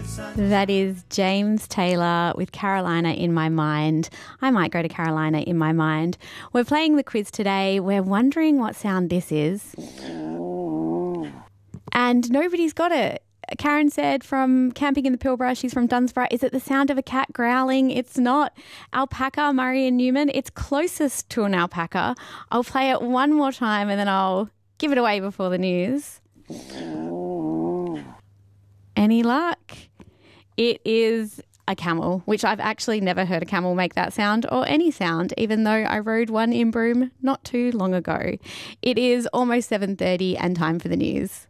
That is James Taylor with Carolina in My Mind. I might go to Carolina in my mind. We're playing the quiz today. We're wondering what sound this is. And nobody's got it. Karen said from camping in the Pilbara, she's from Dunsborough. Is it the sound of a cat growling? It's not. Alpaca, Murray and Newman. It's closest to an alpaca. I'll play it one more time and then I'll give it away before the news. Any luck? It is a camel, which I've actually never heard a camel make that sound or any sound, even though I rode one in Broome not too long ago. It is almost 7:30 and time for the news.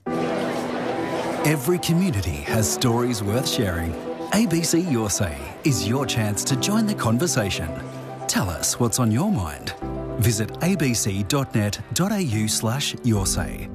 Every community has stories worth sharing. ABC Your Say is your chance to join the conversation. Tell us what's on your mind. Visit abc.net.au/yoursay.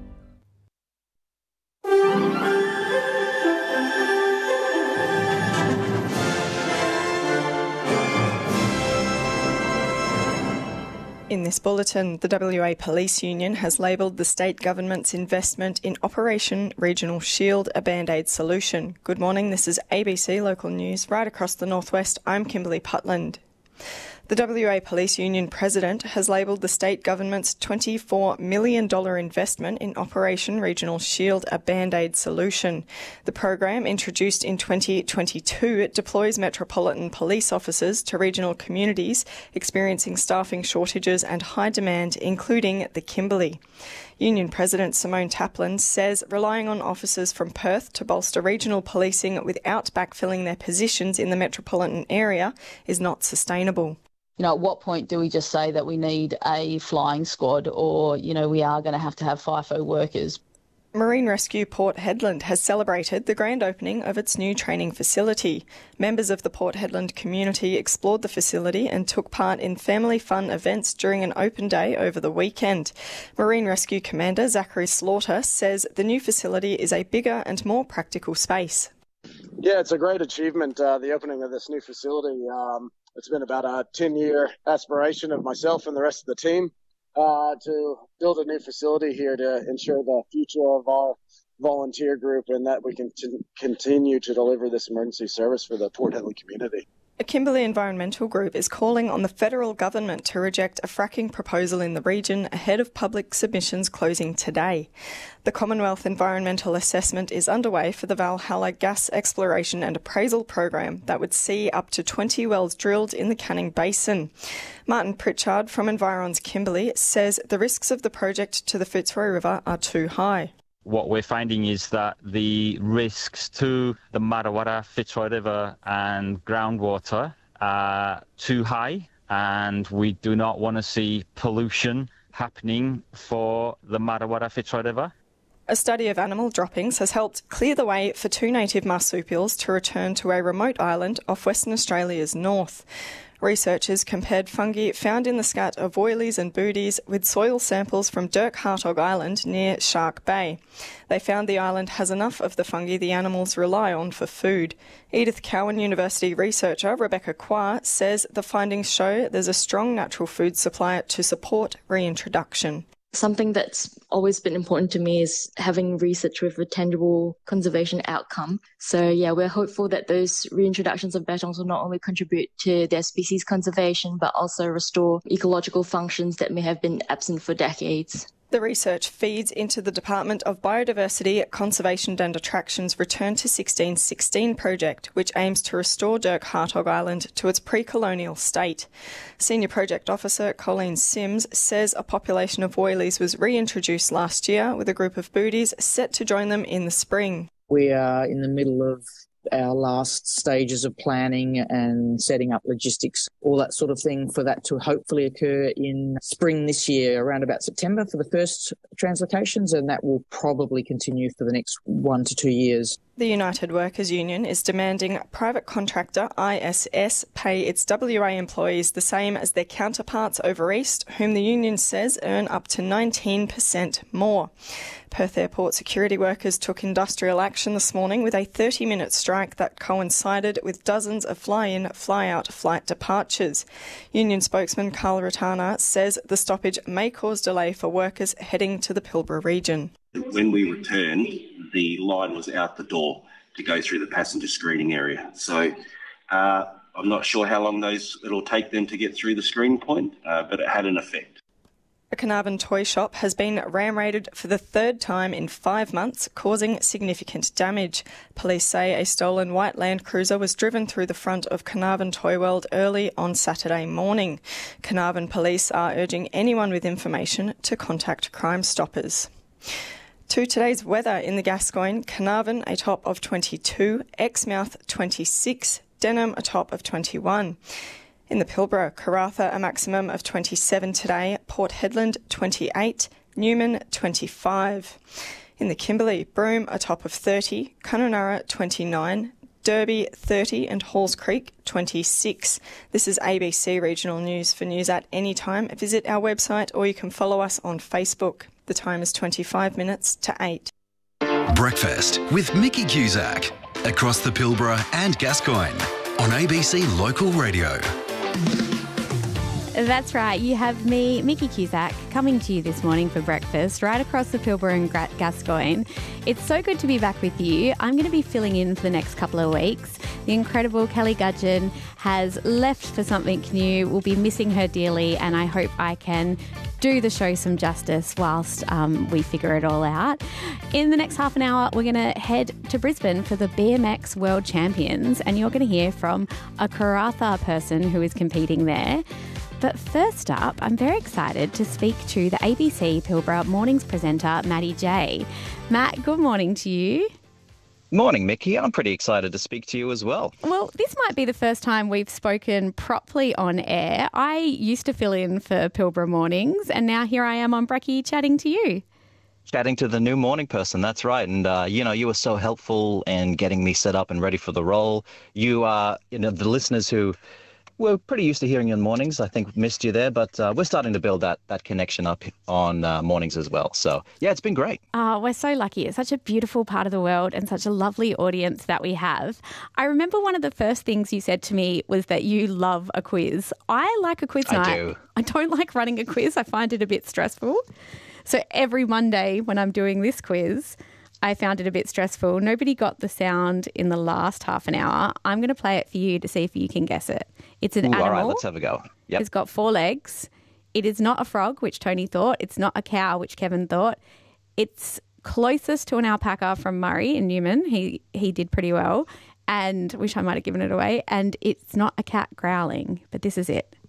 In this bulletin, the WA Police Union has labelled the state government's investment in Operation Regional Shield a Band-Aid solution. Good morning, this is ABC Local News. Right across the northwest, I'm Kimberly Putland. The WA Police Union President has labelled the state government's $24 million investment in Operation Regional Shield a Band-Aid solution. The program, introduced in 2022, deploys Metropolitan Police officers to regional communities experiencing staffing shortages and high demand, including the Kimberley. Union President Simone Taplin says relying on officers from Perth to bolster regional policing without backfilling their positions in the metropolitan area is not sustainable. At what point do we just say that we need a flying squad or, we are going to have FIFO workers? Marine Rescue Port Hedland has celebrated the grand opening of its new training facility. Members of the Port Hedland community explored the facility and took part in family fun events during an open day over the weekend. Marine Rescue Commander Zachary Slaughter says the new facility is a bigger and more practical space. Yeah, it's a great achievement, the opening of this new facility. It's been about a 10-year aspiration of myself and the rest of the team to build a new facility here to ensure the future of our volunteer group and that we can continue to deliver this emergency service for the Port Hedland community. A Kimberley Environmental Group is calling on the federal government to reject a fracking proposal in the region ahead of public submissions closing today. The Commonwealth Environmental Assessment is underway for the Valhalla Gas Exploration and Appraisal Program that would see up to 20 wells drilled in the Canning Basin. Martin Pritchard from Environs Kimberley says the risks of the project to the Fitzroy River are too high. What we're finding is that the risks to the Marawara, Fitzroy River and groundwater are too high, and we do not want to see pollution happening for the Marawara, Fitzroy River. A study of animal droppings has helped clear the way for 2 native marsupials to return to a remote island off Western Australia's north. Researchers compared fungi found in the scat of woylies and booties with soil samples from Dirk Hartog Island near Shark Bay. They found the island has enough of the fungi the animals rely on for food. Edith Cowan University researcher Rebecca Qua says the findings show there's a strong natural food supply to support reintroduction. Something that's always been important to me is having research with a tangible conservation outcome. So we're hopeful that those reintroductions of bettongs will not only contribute to their species conservation, but also restore ecological functions that may have been absent for decades. The research feeds into the Department of Biodiversity, Conservation and Attractions Return to 1616 project, which aims to restore Dirk Hartog Island to its pre-colonial state. Senior Project Officer Colleen Sims says a population of woylies was reintroduced last year with a group of booties set to join them in the spring. We are in the middle of our last stages of planning and setting up logistics, all that sort of thing for that to hopefully occur in spring this year, around about September for the first translocations, and that will probably continue for the next 1 to 2 years. The United Workers Union is demanding private contractor ISS pay its WA employees the same as their counterparts over east, whom the union says earn up to 19% more. Perth Airport security workers took industrial action this morning with a 30-minute strike that coincided with dozens of fly-in, fly-out flight departures. Union spokesman Carl Ratana says the stoppage may cause delay for workers heading to the Pilbara region. When we return, the line was out the door to go through the passenger screening area. So I'm not sure how long it'll take them to get through the screening point, but it had an effect. A Carnarvon toy shop has been ram-raided for the third time in 5 months, causing significant damage. Police say a stolen white Land Cruiser was driven through the front of Carnarvon Toy World early on Saturday morning. Carnarvon police are urging anyone with information to contact Crime Stoppers. To today's weather in the Gascoyne, Carnarvon a top of 22, Exmouth 26, Denham a top of 21. In the Pilbara, Karratha a maximum of 27 today, Port Hedland 28, Newman 25. In the Kimberley, Broome a top of 30, Kununurra 29, Derby 30 and Halls Creek 26. This is ABC Regional News. For news at any time, visit our website or you can follow us on Facebook. The time is 25 minutes to 8. Breakfast with Mickey Cusack across the Pilbara and Gascoyne on ABC Local Radio. That's right. You have me, Mickey Cusack, coming to you this morning for breakfast right across the Pilbara and Gascoyne. It's so good to be back with you. I'm going to be filling in for the next couple of weeks. The incredible Kelly Gudgeon has left for something new. We'll be missing her dearly, and I hope I can do the show some justice whilst we figure it all out. In the next half an hour, we're going to head to Brisbane for the BMX World Champions, and you're going to hear from a Karratha person who is competing there. But first up, I'm very excited to speak to the ABC Pilbara Mornings presenter, Matty J. Matt, good morning to you. Morning, Mickey. I'm pretty excited to speak to you as well. Well, this might be the first time we've spoken properly on air. I used to fill in for Pilbara Mornings, and now here I am on Brekkie chatting to you. Chatting to the new morning person, that's right. And, you were so helpful in getting me set up and ready for the role. You the listeners who were pretty used to hearing you in mornings, I think missed you there, but we're starting to build that connection up on mornings as well. So, yeah, it's been great. We're so lucky. It's such a beautiful part of the world and such a lovely audience that we have. I remember one of the first things you said to me was that you love a quiz. I like a quiz night. I do. I don't like running a quiz. I find it a bit stressful. So every Monday when I'm doing this quiz, I found it a bit stressful. Nobody got the sound in the last half an hour. I'm going to play it for you to see if you can guess it. It's an animal. All right, let's have a go. Yep. It's got 4 legs. It is not a frog, which Tony thought. It's not a cow, which Kevin thought. It's closest to an alpaca from Murray in Newman. He did pretty well, and wish I might have given it away. And it's not a cat growling, but this is it.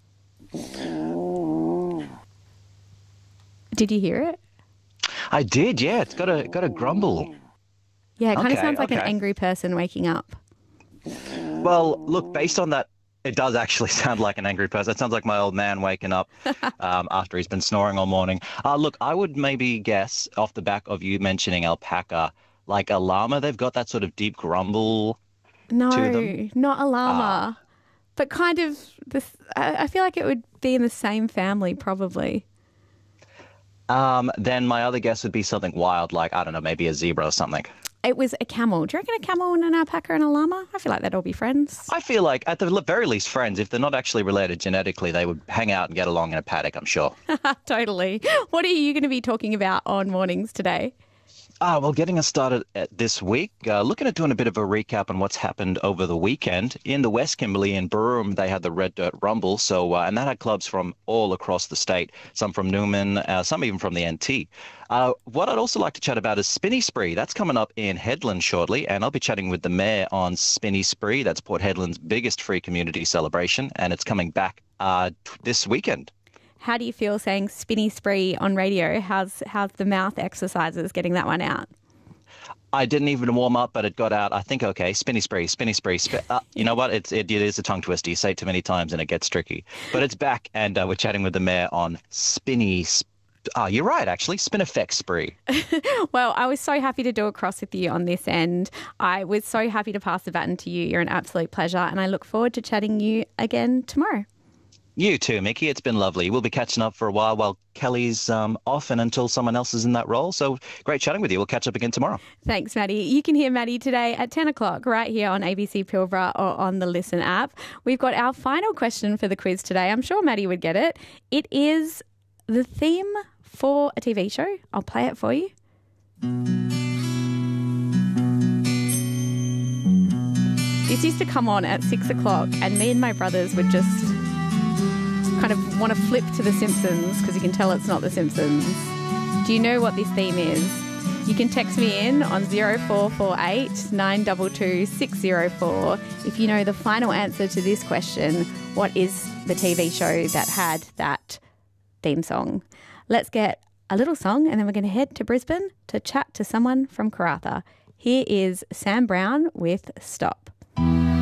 Did you hear it? I did, yeah. It's got a grumble. Yeah, it kind of sounds like an angry person waking up. Well, look, based on that, it does actually sound like an angry person. It sounds like my old man waking up after he's been snoring all morning. Look, I would maybe guess off the back of you mentioning alpaca, like a llama, they've got that sort of deep grumble to them. No, not a llama. But kind of, I feel like it would be in the same family probably. Then my other guess would be something wild, like, I don't know, maybe a zebra or something. It was a camel. Do you reckon a camel and an alpaca and a llama? I feel like they'd all be friends. I feel like, at the very least, friends. If they're not actually related genetically, they would hang out and get along in a paddock, I'm sure. Totally. What are you going to be talking about on Mornings today? Well, getting us started this week, looking at doing a bit of a recap on what's happened over the weekend. In the West Kimberley in Broome, they had the Red Dirt Rumble, and that had clubs from all across the state, some from Newman, some even from the NT. What I'd also like to chat about is Spinny Spree. That's coming up in Hedland shortly, and I'll be chatting with the mayor on Spinny Spree. That's Port Hedland's biggest free community celebration, and it's coming back this weekend. How do you feel saying Spinny Spree on radio? How's the mouth exercises getting that one out? I didn't even warm up, but it got out. I think, okay, Spinny Spree, Spinny Spree. You know what? It is a tongue twister. You say it too many times and it gets tricky. But it's back, and we're chatting with the mayor on Spinny you're right, actually. Spinifex Spree. Well, I was so happy to do a cross with you on this end. I was so happy to pass the baton to you. You're an absolute pleasure, and I look forward to chatting you again tomorrow. You too, Mickey. It's been lovely. We'll be catching up for a while Kelly's off and until someone else is in that role. So great chatting with you. We'll catch up again tomorrow. Thanks, Maddie. You can hear Maddie today at 10 o'clock right here on ABC Pilbara or on the Listen app. We've got our final question for the quiz today. I'm sure Maddie would get it. It is the theme for a TV show. I'll play it for you. This used to come on at 6 o'clock and me and my brothers would just kind of want to flip to The Simpsons because you can tell it's not The Simpsons. Do you know what this theme is? You can text me in on 0448 922 604 if you know the final answer to this question. What is the TV show that had that theme song? Let's get a little song and then we're going to head to Brisbane to chat to someone from Karratha. Here is Sam Brown with Stop.